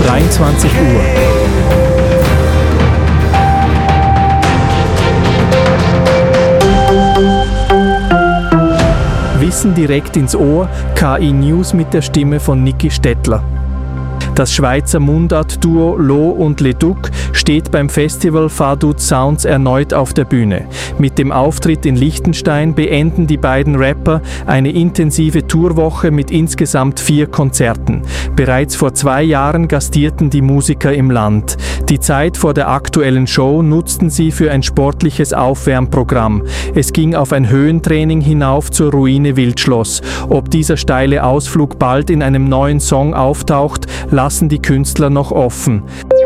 23 Uhr. Wissen direkt ins Ohr, KI News mit der Stimme von Niki Stettler. Das Schweizer Mundart-Duo Lo und Leduc steht beim Festival Vaduz Sounds erneut auf der Bühne. Mit dem Auftritt in Liechtenstein beenden die beiden Rapper eine intensive Tourwoche mit insgesamt 4 Konzerten. Bereits vor 2 Jahren gastierten die Musiker im Land. Die Zeit vor der aktuellen Show nutzten sie für ein sportliches Aufwärmprogramm. Es ging auf ein Höhentraining hinauf zur Ruine Wildschloss. Ob dieser steile Ausflug bald in einem neuen Song auftaucht, lassen die Künstler noch offen.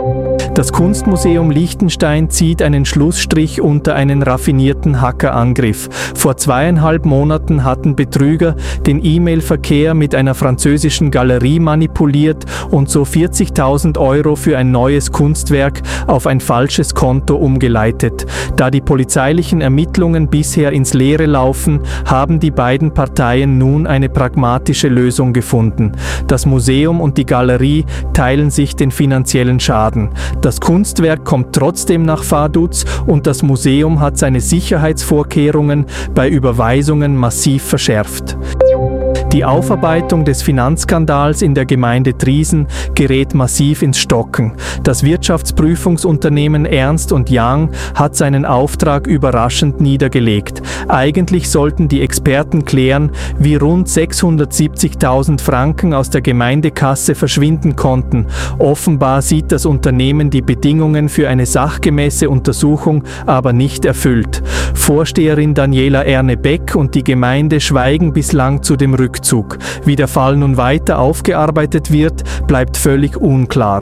Das Kunstmuseum Liechtenstein zieht einen Schlussstrich unter einen raffinierten Hackerangriff. Vor 2,5 Monaten hatten Betrüger den E-Mail-Verkehr mit einer französischen Galerie manipuliert und so 40.000 € für ein neues Kunstwerk auf ein falsches Konto umgeleitet. Da die polizeilichen Ermittlungen bisher ins Leere laufen, haben die beiden Parteien nun eine pragmatische Lösung gefunden. Das Museum und die Galerie teilen sich den finanziellen Schaden. Das Kunstwerk kommt trotzdem nach Vaduz und das Museum hat seine Sicherheitsvorkehrungen bei Überweisungen massiv verschärft. Die Aufarbeitung des Finanzskandals in der Gemeinde Triesen gerät massiv ins Stocken. Das Wirtschaftsprüfungsunternehmen Ernst & Young hat seinen Auftrag überraschend niedergelegt. Eigentlich sollten die Experten klären, wie rund 670.000 Franken aus der Gemeindekasse verschwinden konnten. Offenbar sieht das Unternehmen die Bedingungen für eine sachgemäße Untersuchung aber nicht erfüllt. Vorsteherin Daniela Erne-Beck und die Gemeinde schweigen bislang zu dem Rückzug. Wie der Fall nun weiter aufgearbeitet wird, bleibt völlig unklar.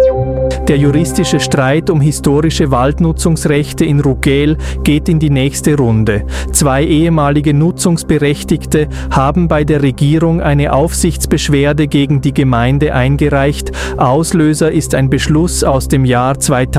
Der juristische Streit um historische Waldnutzungsrechte in Rugel geht in die nächste Runde. 2 ehemalige Nutzungsberechtigte haben bei der Regierung eine Aufsichtsbeschwerde gegen die Gemeinde eingereicht. Auslöser ist ein Beschluss aus dem Jahr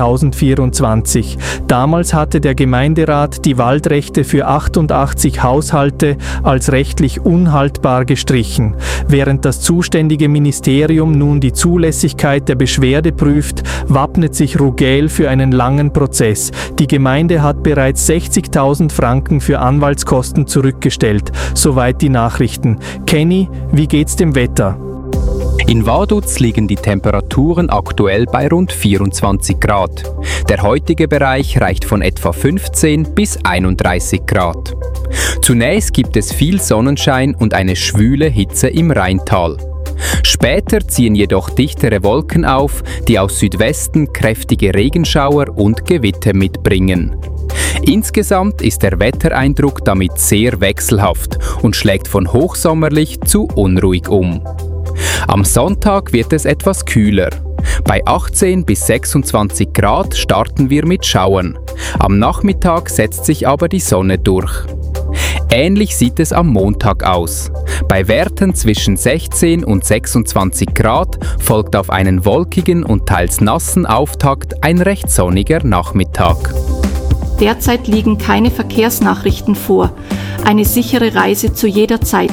2024. Damals hatte der Gemeinderat die Waldrechte für 88 Haushalte als rechtlich unhaltbar gestrichen. Während das zuständige Ministerium nun die Zulässigkeit der Beschwerde prüft, wappnet sich Rugel für einen langen Prozess. Die Gemeinde hat bereits 60.000 Franken für Anwaltskosten zurückgestellt. Soweit die Nachrichten. Kenny, wie geht's dem Wetter? In Vaduz liegen die Temperaturen aktuell bei rund 24 Grad. Der heutige Bereich reicht von etwa 15 bis 31 Grad. Zunächst gibt es viel Sonnenschein und eine schwüle Hitze im Rheintal. Später ziehen jedoch dichtere Wolken auf, die aus Südwesten kräftige Regenschauer und Gewitter mitbringen. Insgesamt ist der Wettereindruck damit sehr wechselhaft und schlägt von hochsommerlich zu unruhig um. Am Sonntag wird es etwas kühler. Bei 18 bis 26 Grad starten wir mit Schauern. Am Nachmittag setzt sich aber die Sonne durch. Ähnlich sieht es am Montag aus. Bei Werten zwischen 16 und 26 Grad folgt auf einen wolkigen und teils nassen Auftakt ein recht sonniger Nachmittag. Derzeit liegen keine Verkehrsnachrichten vor. Eine sichere Reise zu jeder Zeit.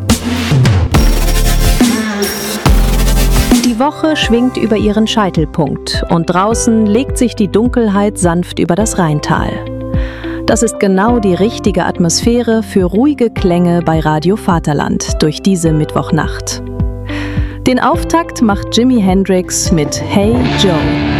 Die Woche schwingt über ihren Scheitelpunkt und draußen legt sich die Dunkelheit sanft über das Rheintal. Das ist genau die richtige Atmosphäre für ruhige Klänge bei Radio Vaterland durch diese Mittwochnacht. Den Auftakt macht Jimi Hendrix mit Hey Joe.